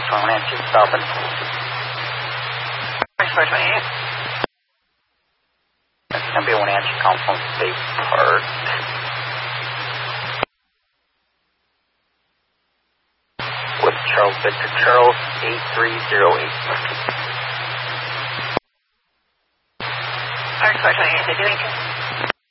Conan 2 stopping. Express 28. That's going to be one answer call from State Park. With Charles Victor Charles 8308. Express 28, is it doing